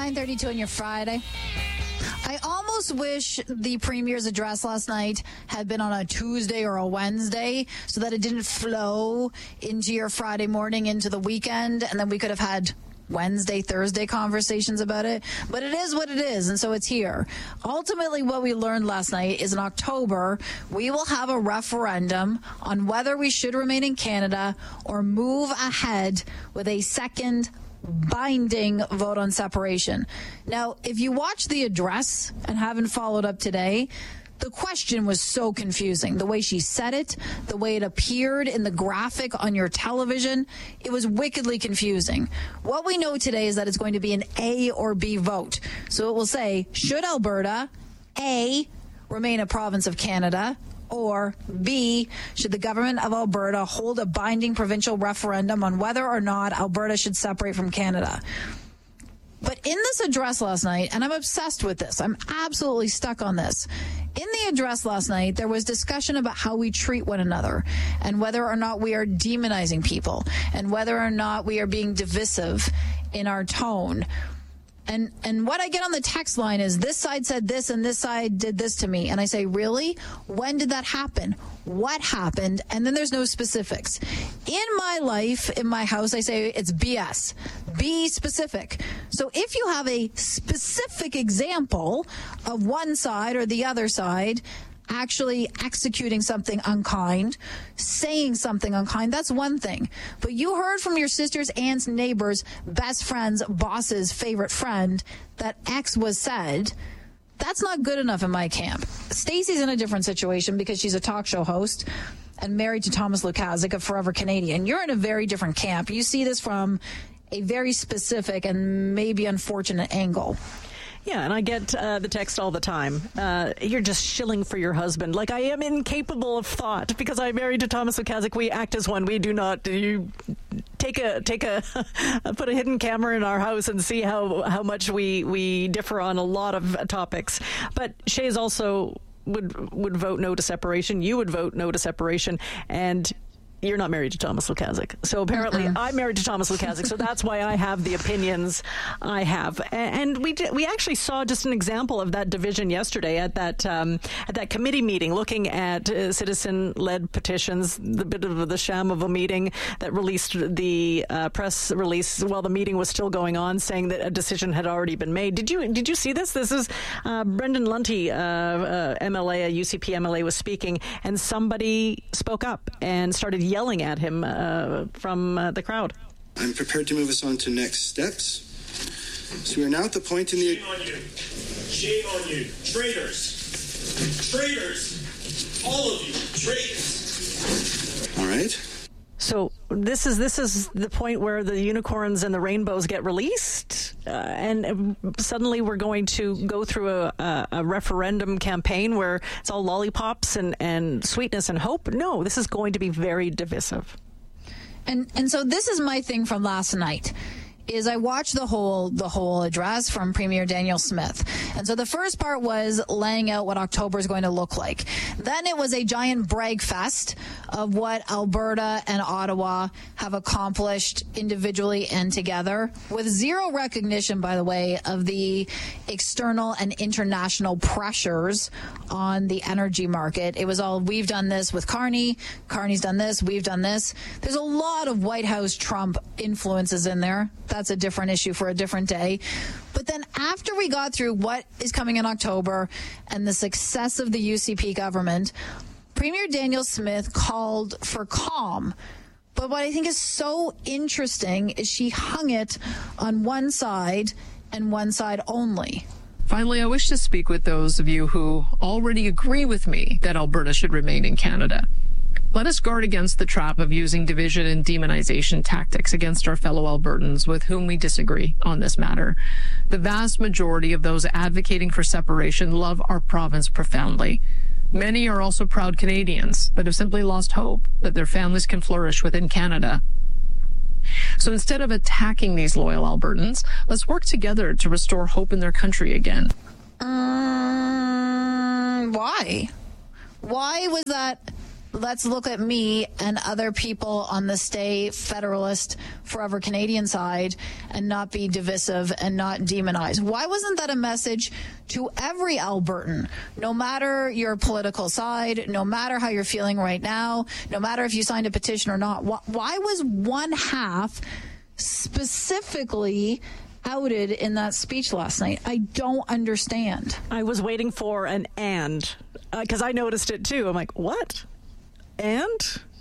9:32 on your Friday. I almost wish the Premier's address last night had been on a Tuesday or a Wednesday so that it didn't flow into your Friday morning into the weekend, and then we could have had Wednesday, Thursday conversations about it. But it is what it is, and so it's here. Ultimately, what we learned last night is in October, we will have a referendum on whether we should remain in Canada or move ahead with a second binding vote on separation. Now, if you watch the address and haven't followed up today, the question was so confusing. The way she said it, the way it appeared in the graphic on your television, it was wickedly confusing. What we know today is that it's going to be an A or B vote. So it will say, should Alberta, A, remain a province of Canada, or B, should the government of Alberta hold a binding provincial referendum on whether or not Alberta should separate from Canada? But in this address last night, and I'm obsessed with this, I'm absolutely stuck on this. In the address last night, there was discussion about how we treat one another and whether or not we are demonizing people and whether or not we are being divisive in our tone. And what I get on the text line is this side said this and this side did this to me. And I say, really? When did that happen? What happened? And then there's no specifics. In my life, in my house, I say it's BS. Be specific. So if you have a specific example of one side or the other side actually executing something unkind, saying something unkind, that's one thing. But you heard from your sister's, aunts, neighbors, best friends, boss's favorite friend that X was said. That's not good enough in my camp. Stacey's in a different situation because she's a talk show host and married to Thomas Lukaszuk of Forever Canadian. You're in a very different camp. You see this from a very specific and maybe unfortunate angle. Yeah, and I get the text all the time. You're just shilling for your husband. Like, I am incapable of thought because I'm married to Thomas Lukaszuk. We act as one. We do not. You take a put a hidden camera in our house and see how much we differ on a lot of topics. But Shays also would vote no to separation. You would vote no to separation, and you're not married to Thomas Lukaszuk. So apparently I'm married to Thomas Lukaszuk. So that's why I have the opinions I have. And we actually saw just an example of that division yesterday at that committee meeting, looking at citizen-led petitions, the bit of the sham of a meeting that released the press release while the meeting was still going on, saying that a decision had already been made. Did you see this? This is Brendan Lunty, MLA, a UCP MLA, was speaking, and somebody spoke up and started yelling at him from the crowd. I'm prepared to move us on to next steps. So we are now at the point in the... Shame on you. Shame on you. Traitors. Traitors. All of you. Traitors. All right. So this is the point where the unicorns and the rainbows get released, and suddenly we're going to go through a referendum campaign where it's all lollipops and sweetness and hope. No, this is going to be very divisive. And so this is my thing from last night. Is I watched the whole address from Premier Danielle Smith. And so the first part was laying out what October is going to look like. Then it was a giant brag fest of what Alberta and Ottawa have accomplished individually and together, with zero recognition, by the way, of the external and international pressures on the energy market. It was all, we've done this with Carney, Carney's done this, we've done this. There's a lot of White House Trump influences in there. That's a different issue for a different day. But then after we got through what is coming in October and the success of the UCP government, Premier Danielle Smith called for calm. But what I think is so interesting is she hung it on one side and one side only. Finally, I wish to speak with those of you who already agree with me that Alberta should remain in Canada. Let us guard against the trap of using division and demonization tactics against our fellow Albertans with whom we disagree on this matter. The vast majority of those advocating for separation love our province profoundly. Many are also proud Canadians that have simply lost hope that their families can flourish within Canada. So instead of attacking these loyal Albertans, let's work together to restore hope in their country again. Why? Why was that let's look at me and other people on the Stay Federalist, Forever Canadian side and not be divisive and not demonize. Why wasn't that a message to every Albertan, no matter your political side, no matter how you're feeling right now, no matter if you signed a petition or not? Why was one half specifically outed in that speech last night? I don't understand. I was waiting for an and, because I noticed it too. I'm like, what? And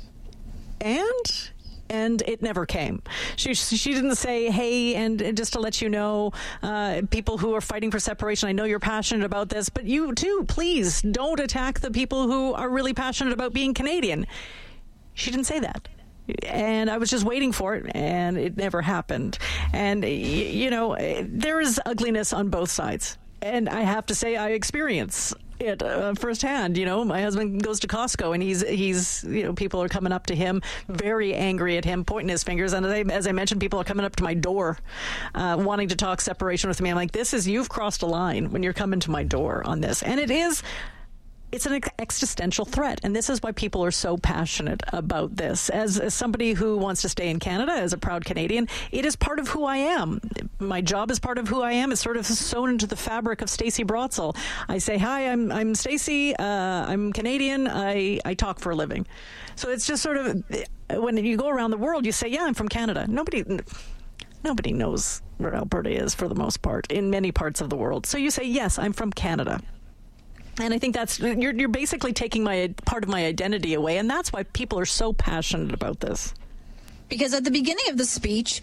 it never came. She didn't say, hey, and just to let you know, people who are fighting for separation, I know you're passionate about this, but you too, please don't attack the people who are really passionate about being Canadian. She didn't say that. And I was just waiting for it, and it never happened. And, you know, there is ugliness on both sides. And I have to say, I experience it firsthand. You know, my husband goes to Costco, and he's you know, people are coming up to him, very angry at him, pointing his fingers. And as I mentioned, people are coming up to my door, wanting to talk separation with me. I'm like, you've crossed a line when you're coming to my door on this. And it's an existential threat, and this is why people are so passionate about this. As somebody who wants to stay in Canada, as a proud Canadian, it is part of who I am. My job is part of who I am. It's sort of sewn into the fabric of Stacey Brotzel. I say, hi, I'm Stacey. I'm Canadian. I talk for a living. So it's just sort of, when you go around the world, you say, yeah, I'm from Canada. Nobody knows where Alberta is for the most part in many parts of the world. So you say, yes, I'm from Canada. And I think that's, you're basically taking part of my identity away, and that's why people are so passionate about this. Because at the beginning of the speech,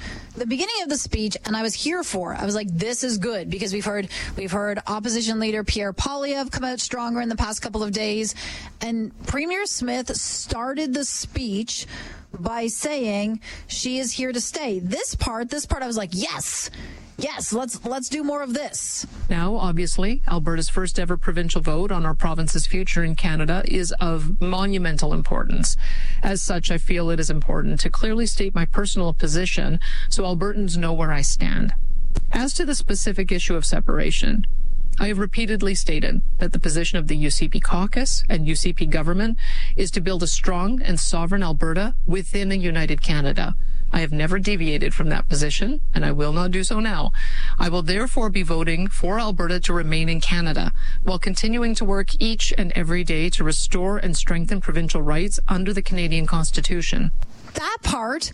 and I was here for, I was like, this is good, because we've heard opposition leader Pierre Poilievre come out stronger in the past couple of days, and Premier Smith started the speech by saying she is here to stay. This part, I was like, yes, let's do more of this. Now, obviously, Alberta's first ever provincial vote on our province's future in Canada is of monumental importance. As such, I feel it is important to clearly state my personal position so Albertans know where I stand. As to the specific issue of separation, I have repeatedly stated that the position of the UCP caucus and UCP government is to build a strong and sovereign Alberta within a united Canada. I have never deviated from that position, and I will not do so now. I will therefore be voting for Alberta to remain in Canada, while continuing to work each and every day to restore and strengthen provincial rights under the Canadian Constitution. That part,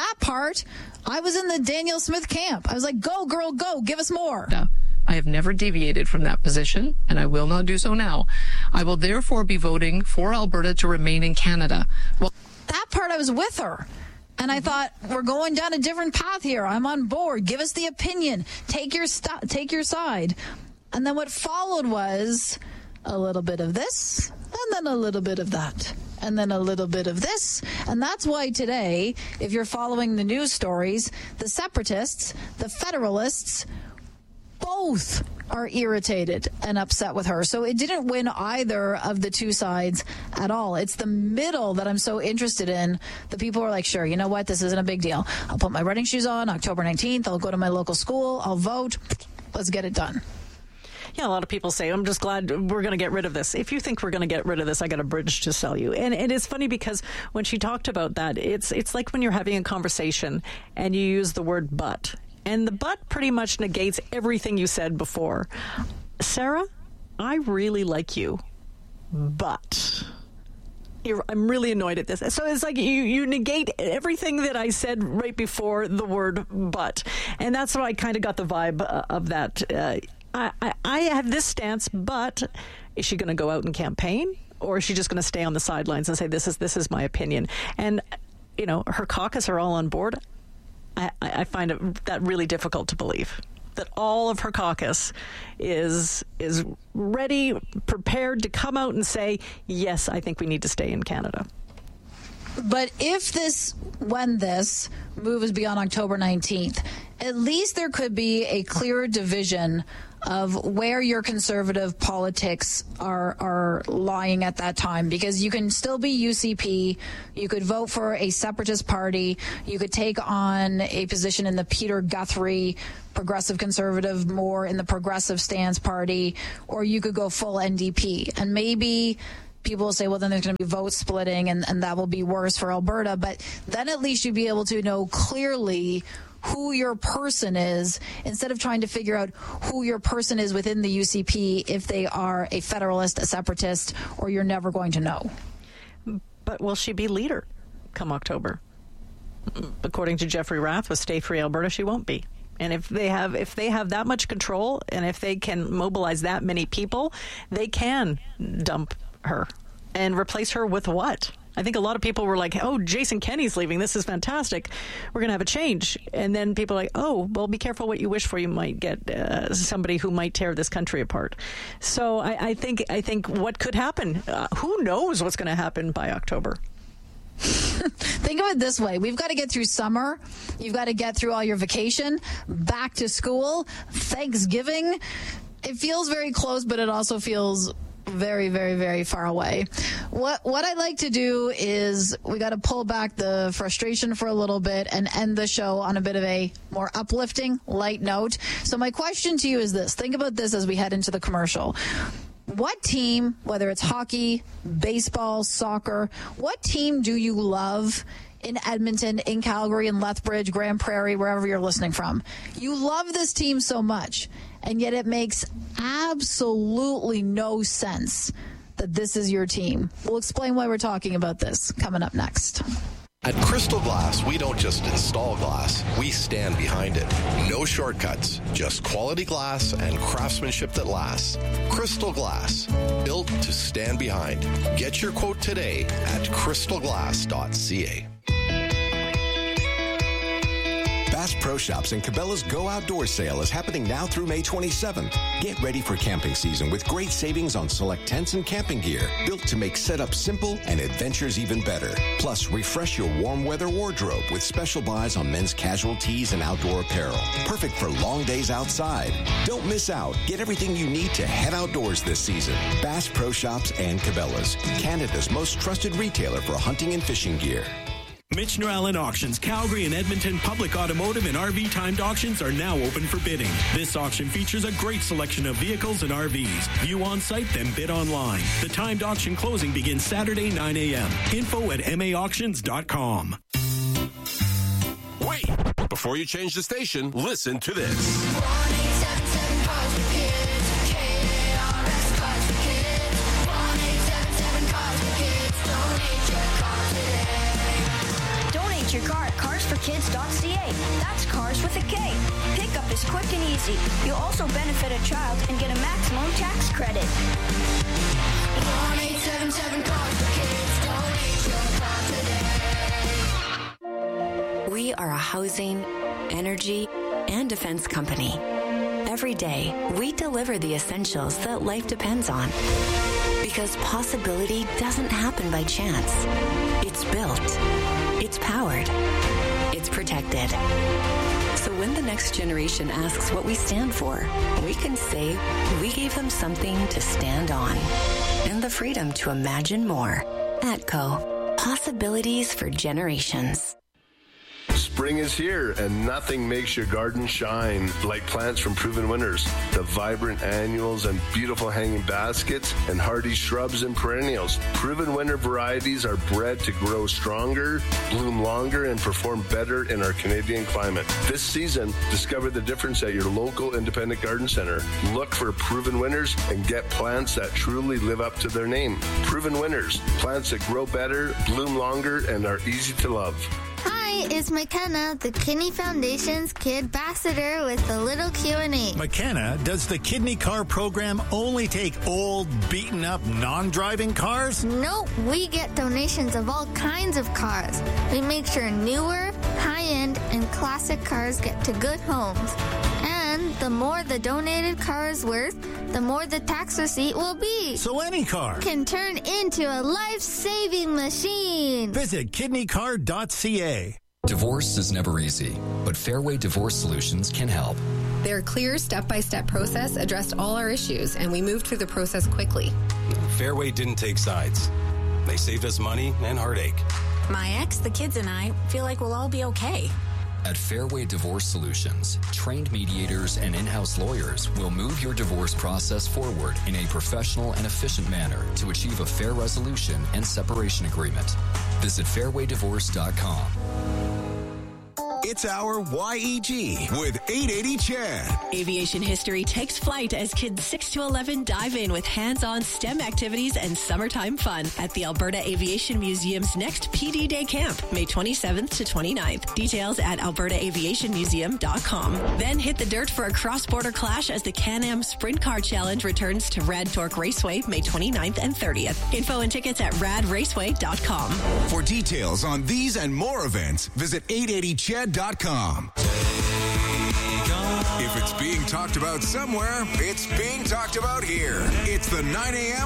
I was in the Danielle Smith camp. I was like, go, girl, go, give us more. I have never deviated from that position, and I will not do so now. I will therefore be voting for Alberta to remain in Canada. Well, that part I was with her. And I thought, we're going down a different path here. I'm on board. Give us the opinion. Take your side. And then what followed was a little bit of this, and then a little bit of that, and then a little bit of this. And that's why today, if you're following the news stories, the separatists, the federalists, both are irritated and upset with her. So it didn't win either of the two sides at all. It's the middle that I'm so interested in. The people are like, sure, you know what? This isn't a big deal. I'll put my running shoes on October 19th. I'll go to my local school. I'll vote. Let's get it done. Yeah, a lot of people say, I'm just glad we're going to get rid of this. If you think we're going to get rid of this, I got a bridge to sell you. And it is funny because when she talked about that, it's like when you're having a conversation and you use the word but. And the but pretty much negates everything you said before. Sarah, I really like you, but I'm really annoyed at this. So it's like you negate everything that I said right before the word but. And that's why I kind of got the vibe of that. I have this stance, but is she going to go out and campaign? Or is she just going to stay on the sidelines and say, this is my opinion? And, you know, her caucus are all on board. I find that really difficult to believe, that all of her caucus is ready, prepared to come out and say, yes, I think we need to stay in Canada. But when this move is beyond October 19th, at least there could be a clear division of where your conservative politics are lying at that time, because you can still be UCP, you could vote for a separatist party, you could take on a position in the Peter Guthrie progressive conservative, more in the progressive stance party, or you could go full NDP. And maybe people will say, well, then there's going to be vote splitting and that will be worse for Alberta. But then at least you'd be able to know clearly who your person is instead of trying to figure out who your person is within the UCP if they are a federalist, a separatist, or you're never going to know. But will she be leader come October? According to Jeffrey Rath with Stay Free Alberta, she won't be. And if they have that much control and if they can mobilize that many people, they can dump her and replace her with what? I think a lot of people were like, oh, Jason Kenney's leaving. This is fantastic. We're going to have a change. And then people are like, oh, well, be careful what you wish for. You might get somebody who might tear this country apart. So I think what could happen? Who knows what's going to happen by October? Think of it this way. We've got to get through summer. You've got to get through all your vacation, back to school, Thanksgiving. It feels very close, but it also feels very, very, very far away. What I'd like to do is we got to pull back the frustration for a little bit and end the show on a bit of a more uplifting, light note. So my question to you is this. Think about this as we head into the commercial. What team, whether it's hockey, baseball, soccer, what team do you love in Edmonton, in Calgary, in Lethbridge, Grand Prairie, wherever you're listening from? You love this team so much, and yet it makes absolutely no sense that this is your team. We'll explain why we're talking about this coming up next. At Crystal Glass, we don't just install glass, we stand behind it. No shortcuts, just quality glass and craftsmanship that lasts. Crystal Glass, built to stand behind. Get your quote today at crystalglass.ca. Bass Pro Shops and Cabela's Go Outdoor sale is happening now through May 27th. Get ready for camping season with great savings on select tents and camping gear, built to make setup simple and adventures even better. Plus, refresh your warm weather wardrobe with special buys on men's casual tees and outdoor apparel. Perfect for long days outside. Don't miss out. Get everything you need to head outdoors this season. Bass Pro Shops and Cabela's, Canada's most trusted retailer for hunting and fishing gear. Michener Allen Auctions, Calgary and Edmonton public automotive and RV timed auctions are now open for bidding. This auction features a great selection of vehicles and RVs. View on site, then bid online. The timed auction closing begins Saturday, 9 a.m. Info at maauctions.com. Wait! Before you change the station, listen to this. 1877 Cars for Kids. KRS Cars for Kids. 1877 Cars for Kids. Donate your car today. Donate your car at carsforkids.ca. That's cars with a K. Pickup is quick and easy. You'll also benefit a child and get a maximum tax credit. 1877 Cars for Kids. Donate your car today. We are a housing, energy, and defense company. Every day, we deliver the essentials that life depends on. Because possibility doesn't happen by chance. It's built. It's powered. It's protected. So when the next generation asks what we stand for, we can say we gave them something to stand on. And the freedom to imagine more. ATCO. Possibilities for generations. Spring is here, and nothing makes your garden shine like plants from Proven Winners. The vibrant annuals and beautiful hanging baskets and hardy shrubs and perennials. Proven Winner varieties are bred to grow stronger, bloom longer, and perform better in our Canadian climate. This season, discover the difference at your local independent garden center. Look for Proven Winners and get plants that truly live up to their name. Proven Winners, plants that grow better, bloom longer, and are easy to love. Hi, it's McKenna, the Kidney Foundation's Kid Ambassador with a little Q&A. McKenna, does the Kidney Car program only take old, beaten-up, non-driving cars? Nope, we get donations of all kinds of cars. We make sure newer, high-end, and classic cars get to good homes. And the more the donated car is worth, the more the tax receipt will be. So any car can turn into a life-saving machine. Visit kidneycar.ca. Divorce is never easy, but Fairway Divorce Solutions can help. Their clear step-by-step process addressed all our issues, and we moved through the process quickly. Fairway didn't take sides. They saved us money and heartache. My ex, the kids, and I feel like we'll all be okay. At Fairway Divorce Solutions, trained mediators and in-house lawyers will move your divorce process forward in a professional and efficient manner to achieve a fair resolution and separation agreement. Visit fairwaydivorce.com. It's our YEG with 880 Chad. Aviation history takes flight as kids 6 to 11 dive in with hands-on STEM activities and summertime fun at the Alberta Aviation Museum's next PD Day Camp, May 27th to 29th. Details at albertaaviationmuseum.com. Then hit the dirt for a cross-border clash as the Can-Am Sprint Car Challenge returns to Rad Torque Raceway, May 29th and 30th. Info and tickets at radraceway.com. For details on these and more events, visit 880chad.com. If it's being talked about somewhere, it's being talked about here. It's the 9 a.m.